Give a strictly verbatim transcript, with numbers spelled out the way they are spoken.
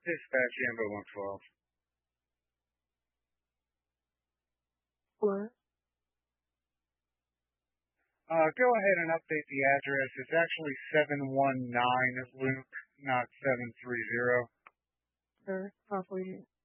Dispatch Amber one twelve. Hello? Uh, go ahead and update the address. It's actually seven one nine Luke, not seven three zero. Sure, I'll leave it.